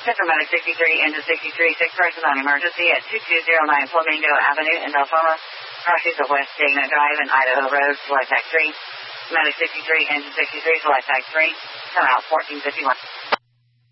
Central Medic 63, engine 63, 6 persons on emergency at 2209 Flamingo Avenue in Delphoma, crossings of West Dana Drive and Idaho Road, select Act 3. Medic 63, engine 63, select Act 3, come out 1451.